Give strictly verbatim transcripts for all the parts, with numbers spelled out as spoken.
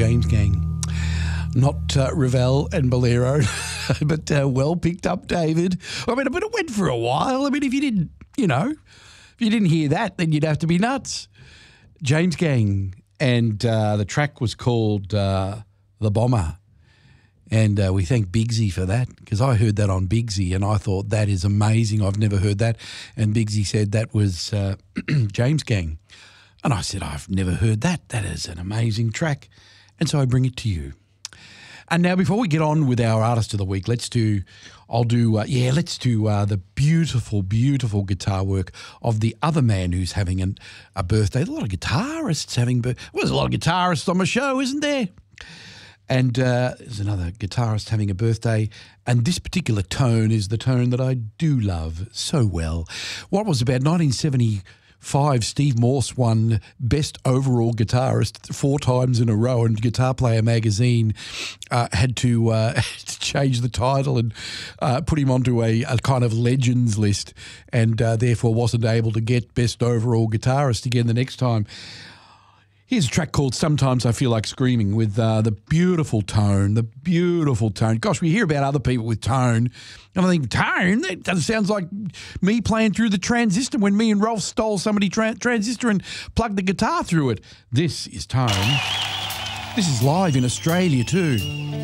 James Gang. Not uh, Ravel and Bolero, but uh, well picked up, David. I mean, but it went for a while. I mean, if you didn't, you know, if you didn't hear that, then you'd have to be nuts. James Gang, and uh, the track was called uh, The Bomber. And uh, we thank Bigsy for that, because I heard that on Bigsy and I thought that is amazing. I've never heard that. And Bigsy said that was uh, James Gang. And I said, I've never heard that. That is an amazing track. And so I bring it to you. And now before we get on with our Artist of the Week, let's do, I'll do, uh, yeah, let's do uh, the beautiful, beautiful guitar work of the other man who's having an, a birthday. There's a lot of guitarists having, well, there's a lot of guitarists on my show, isn't there? And uh, there's another guitarist having a birthday, and this particular tone is the tone that I do love so well. What was about nineteen seventy-five, Steve Morse won Best Overall Guitarist four times in a row, and Guitar Player magazine uh, had to, uh, to change the title and uh, put him onto a, a kind of legends list, and uh, therefore wasn't able to get Best Overall Guitarist again the next time. Here's a track called Sometimes I Feel Like Screaming with uh, the beautiful tone, the beautiful tone. Gosh, we hear about other people with tone, and I think, tone? That sounds like me playing through the transistor when me and Rolf stole somebody's tra- transistor and plugged the guitar through it. This is tone. This is live in Australia too.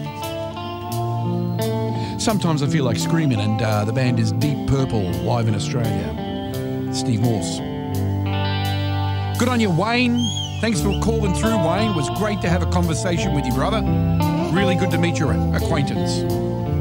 Sometimes I Feel Like Screaming, and uh, the band is Deep Purple, live in Australia. Steve Morse. Good on you, Wayne. Thanks for calling through, Wayne. It was great to have a conversation with you, brother. Really good to meet your acquaintance.